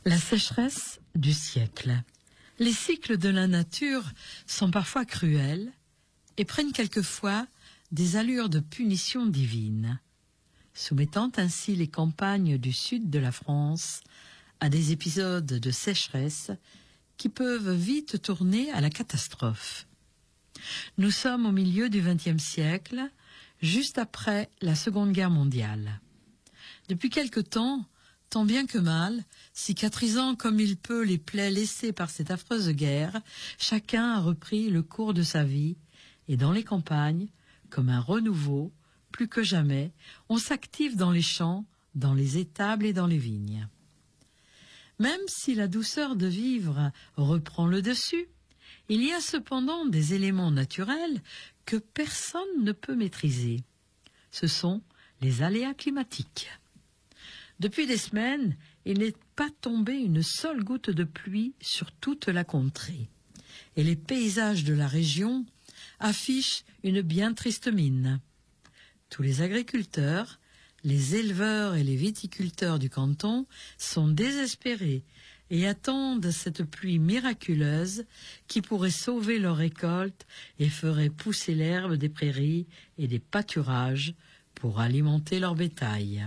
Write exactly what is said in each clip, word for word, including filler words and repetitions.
La sécheresse du siècle. Les cycles de la nature sont parfois cruels et prennent quelquefois des allures de punition divine, soumettant ainsi les campagnes du sud de la France à des épisodes de sécheresse qui peuvent vite tourner à la catastrophe. Nous sommes au milieu du vingtième siècle, juste après la Seconde Guerre mondiale. Depuis quelque temps, tant bien que mal, cicatrisant comme il peut les plaies laissées par cette affreuse guerre, chacun a repris le cours de sa vie, et dans les campagnes, comme un renouveau, plus que jamais, on s'active dans les champs, dans les étables et dans les vignes. Même si la douceur de vivre reprend le dessus, il y a cependant des éléments naturels que personne ne peut maîtriser. Ce sont les aléas climatiques. Depuis des semaines, il n'est pas tombé une seule goutte de pluie sur toute la contrée. Et les paysages de la région affichent une bien triste mine. Tous les agriculteurs, les éleveurs et les viticulteurs du canton sont désespérés et attendent cette pluie miraculeuse qui pourrait sauver leurs récoltes et ferait pousser l'herbe des prairies et des pâturages pour alimenter leur bétail.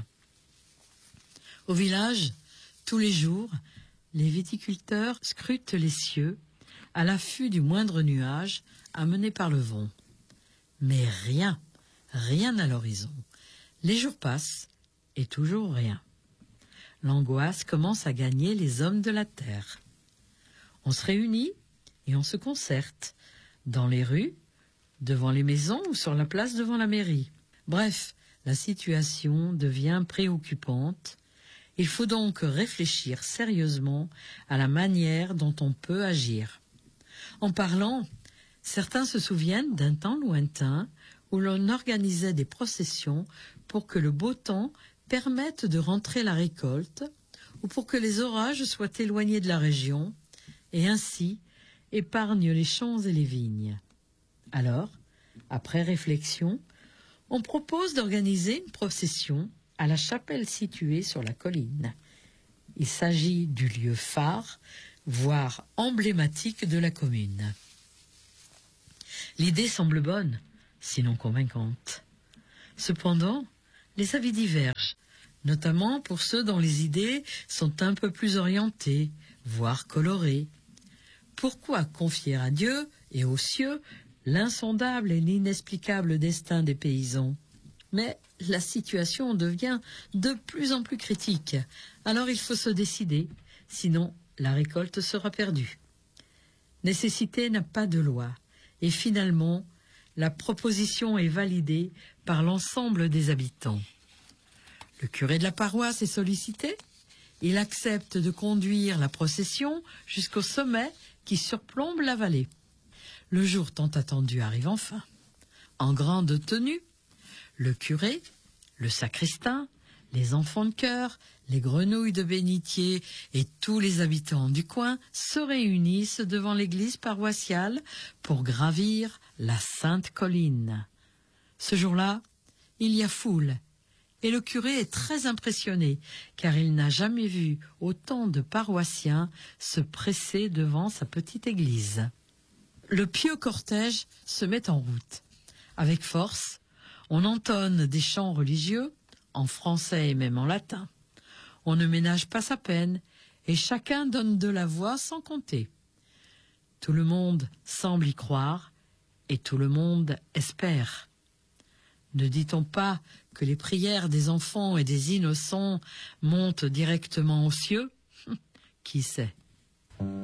Au village, tous les jours, les viticulteurs scrutent les cieux à l'affût du moindre nuage amené par le vent. Mais rien, rien à l'horizon. Les jours passent et toujours rien. L'angoisse commence à gagner les hommes de la terre. On se réunit et on se concerte, dans les rues, devant les maisons ou sur la place devant la mairie. Bref, la situation devient préoccupante. Il faut donc réfléchir sérieusement à la manière dont on peut agir. En parlant, certains se souviennent d'un temps lointain où l'on organisait des processions pour que le beau temps permette de rentrer la récolte ou pour que les orages soient éloignés de la région et ainsi épargnent les champs et les vignes. Alors, après réflexion, on propose d'organiser une procession à la chapelle située sur la colline. Il s'agit du lieu phare, voire emblématique de la commune. L'idée semble bonne, sinon convaincante. Cependant, les avis divergent, notamment pour ceux dont les idées sont un peu plus orientées, voire colorées. Pourquoi confier à Dieu et aux cieux l'insondable et l'inexplicable destin des paysans ? Mais la situation devient de plus en plus critique. Alors il faut se décider, sinon la récolte sera perdue. Nécessité n'a pas de loi. Et finalement, la proposition est validée par l'ensemble des habitants. Le curé de la paroisse est sollicité. Il accepte de conduire la procession jusqu'au sommet qui surplombe la vallée. Le jour tant attendu arrive enfin. En grande tenue, le curé, le sacristain, les enfants de chœur, les grenouilles de bénitier et tous les habitants du coin se réunissent devant l'église paroissiale pour gravir la Sainte Colline. Ce jour-là, il y a foule et le curé est très impressionné car il n'a jamais vu autant de paroissiens se presser devant sa petite église. Le pieux cortège se met en route. Avec force, on entonne des chants religieux, en français et même en latin. On ne ménage pas sa peine, et chacun donne de la voix sans compter. Tout le monde semble y croire, et tout le monde espère. Ne dit-on pas que les prières des enfants et des innocents montent directement aux cieux ? Qui sait ?